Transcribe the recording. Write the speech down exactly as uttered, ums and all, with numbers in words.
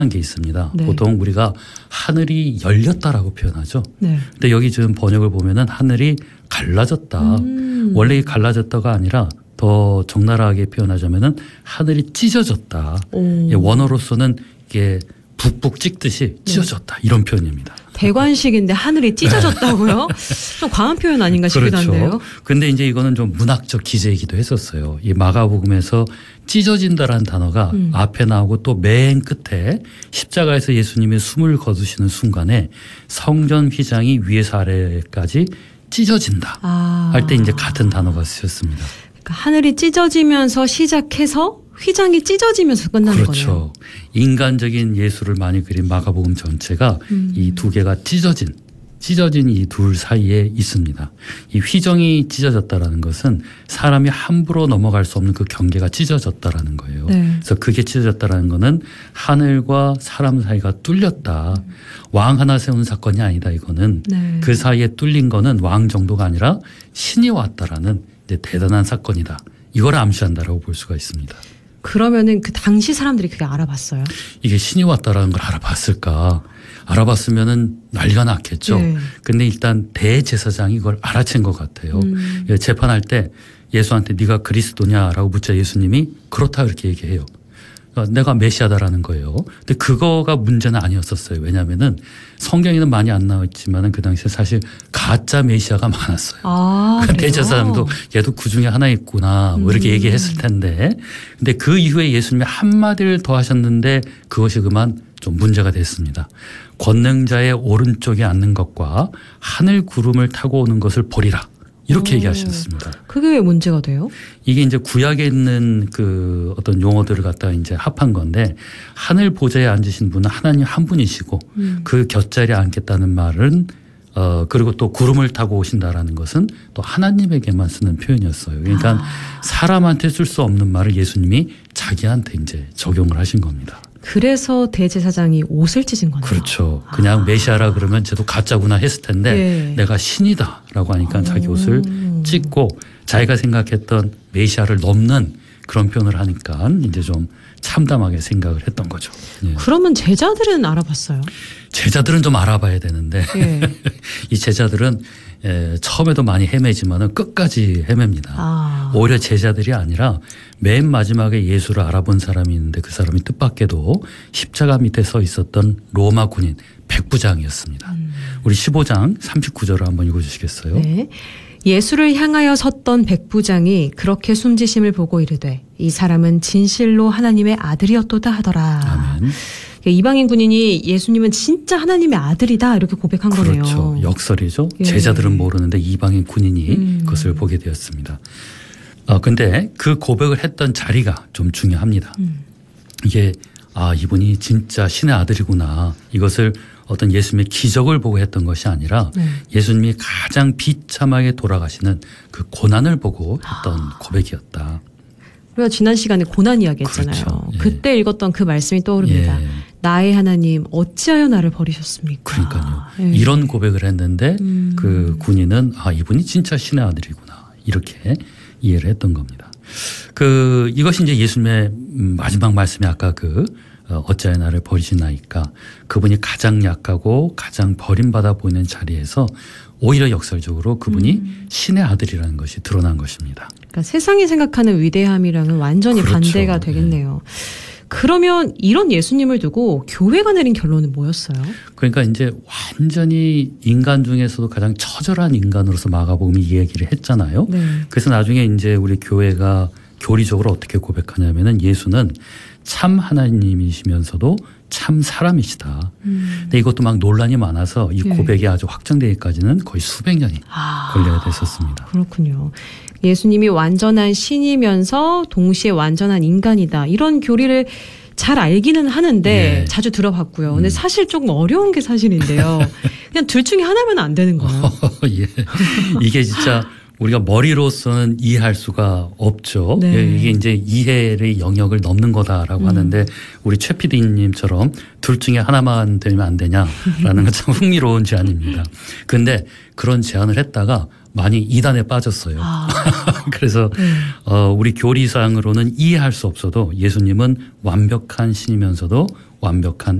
게 있습니다. 네. 보통 우리가 하늘이 열렸다라고 표현하죠. 네. 근데 여기 지금 번역을 보면은 하늘이 갈라졌다. 음. 원래 이 갈라졌다가 아니라 더 적나라하게 표현하자면은 하늘이 찢어졌다. 오. 예, 원어로서는 이게 북북 찍듯이 찢어졌다. 네. 이런 표현입니다. 대관식인데 하늘이 찢어졌다고요? 좀 과한 표현 아닌가 싶기도 그렇죠. 한데요. 근데 이제 이거는 좀 문학적 기재이기도 했었어요. 이 마가복음에서 찢어진다라는 단어가 음. 앞에 나오고 또 맨 끝에 십자가에서 예수님이 숨을 거두시는 순간에 성전 휘장이 위에서 아래까지 찢어진다 아. 할 때 이제 같은 단어가 쓰였습니다. 그러니까 하늘이 찢어지면서 시작해서 휘장이 찢어지면서 끝나는 그렇죠. 거네요. 그렇죠. 인간적인 예수를 많이 그린 마가복음 전체가 음. 이 두 개가 찢어진 찢어진 이 둘 사이에 있습니다. 이 휘정이 찢어졌다라는 것은 사람이 함부로 넘어갈 수 없는 그 경계가 찢어졌다라는 거예요. 네. 그래서 그게 찢어졌다라는 거는 하늘과 사람 사이가 뚫렸다. 음. 왕 하나 세운 사건이 아니다. 이거는 네. 그 사이에 뚫린 거는 왕 정도가 아니라 신이 왔다라는 이제 대단한 사건이다. 이걸 암시한다라고 볼 수가 있습니다. 그러면은 그 당시 사람들이 그게 알아봤어요? 이게 신이 왔다라는 걸 알아봤을까? 알아봤으면은 난리가 났겠죠. 네. 근데 일단 대제사장이 이걸 알아챈 것 같아요. 음. 재판할 때 예수한테 네가 그리스도냐라고 묻자 예수님이 그렇다 그렇게 얘기해요. 내가 메시아다라는 거예요. 근데 그거가 문제는 아니었었어요. 왜냐하면은 성경에는 많이 안 나와 있지만은 그 당시에 사실 가짜 메시아가 많았어요. 아, 그 대제사장도 얘도 그 중에 하나 있구나 뭐 이렇게 음. 얘기했을 텐데, 근데 그 이후에 예수님이 한 마디를 더 하셨는데 그것이 그만 좀 문제가 됐습니다. 권능자의 오른쪽에 앉는 것과 하늘 구름을 타고 오는 것을 보리라. 이렇게 오. 얘기하셨습니다. 그게 왜 문제가 돼요? 이게 이제 구약에 있는 그 어떤 용어들을 갖다가 이제 합한 건데, 하늘 보좌에 앉으신 분은 하나님 한 분이시고 음. 그 곁자리에 앉겠다는 말은 어 그리고 또 구름을 타고 오신다라는 것은 또 하나님에게만 쓰는 표현이었어요. 그러니까 아. 사람한테 쓸 수 없는 말을 예수님이 자기한테 이제 적용을 하신 겁니다. 그래서 대제사장이 옷을 찢은 거네요. 그렇죠. 그냥 아. 메시아라 그러면 쟤도 가짜구나 했을 텐데 네. 내가 신이다라고 하니까 오. 자기 옷을 찢고 자기가 생각했던 메시아를 넘는 그런 표현을 하니까 이제 좀 참담하게 생각을 했던 거죠. 예. 그러면 제자들은 알아봤어요? 제자들은 좀 알아봐야 되는데 예. 이 제자들은 에, 처음에도 많이 헤매지만은 끝까지 헤맵니다. 아. 오히려 제자들이 아니라 맨 마지막에 예수를 알아본 사람이 있는데 그 사람이 뜻밖에도 십자가 밑에 서 있었던 로마 군인 백부장이었습니다. 음. 우리 십오 장 삼십구 절을 한번 읽어주시겠어요? 네. 예수를 향하여 섰던 백부장이 그렇게 숨지심을 보고 이르되 이 사람은 진실로 하나님의 아들이었도다 하더라. 아멘. 이방인 군인이 예수님은 진짜 하나님의 아들이다 이렇게 고백한 거네요. 그렇죠. 역설이죠. 예. 제자들은 모르는데 이방인 군인이 음. 그것을 보게 되었습니다. 어, 근데 그 고백을 했던 자리가 좀 중요합니다. 음. 이게 아 이분이 진짜 신의 아들이구나. 이것을 어떤 예수님의 기적을 보고 했던 것이 아니라 네. 예수님이 가장 비참하게 돌아가시는 그 고난을 보고 했던 아. 고백이었다. 우리가 지난 시간에 고난 이야기 했잖아요. 그렇죠. 예. 그때 읽었던 그 말씀이 떠오릅니다. 예. 나의 하나님 어찌하여 나를 버리셨습니까? 그러니까요. 예. 이런 고백을 했는데 음. 그 군인은 아 이분이 진짜 신의 아들이구나 이렇게 이해를 했던 겁니다. 그 이것이 이제 예수님의 마지막 말씀이 아까 그 어찌하여 나를 버리시나이까, 그분이 가장 약하고 가장 버림받아 보이는 자리에서 오히려 역설적으로 그분이 음. 신의 아들이라는 것이 드러난 것입니다. 그러니까 세상이 생각하는 위대함이랑은 완전히 그렇죠. 반대가 되겠네요. 네. 그러면 이런 예수님을 두고 교회가 내린 결론은 뭐였어요? 그러니까 이제 완전히 인간 중에서도 가장 처절한 인간으로서 마가복음이 이 얘기를 했잖아요. 네. 그래서 나중에 이제 우리 교회가 교리적으로 어떻게 고백하냐면은 예수는 참 하나님이시면서도 참 사람이시다. 음. 근데 이것도 막 논란이 많아서 이 고백이 네. 아주 확정되기까지는 거의 수백 년이 아, 걸려야 됐었습니다. 그렇군요. 예수님이 완전한 신이면서 동시에 완전한 인간이다. 이런 교리를 잘 알기는 하는데 네. 자주 들어봤고요. 근데 음. 사실 조금 어려운 게 사실인데요. 그냥 둘 중에 하나면 안 되는 거예요. 예. 이게 진짜 우리가 머리로서는 이해할 수가 없죠. 네. 이게 이제 이해의 영역을 넘는 거다라고 음. 하는데 우리 최 피디님처럼 둘 중에 하나만 되면 안 되냐라는 건 참 흥미로운 제안입니다. 그런데 그런 제안을 했다가 많이 이단에 빠졌어요. 아. 그래서 네. 어, 우리 교리상으로는 이해할 수 없어도 예수님은 완벽한 신이면서도 완벽한